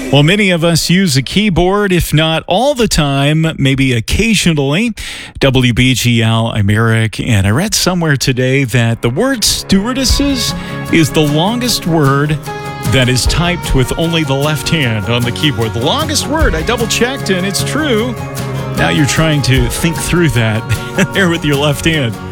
Well, many of us use a keyboard, if not all the time, maybe occasionally. WBGL, I'm Eric, and I read somewhere today that the word stewardesses is the longest word that is typed with only the left hand on the keyboard. The longest word, I double-checked, and it's true. Now you're trying to think through that there with your left hand.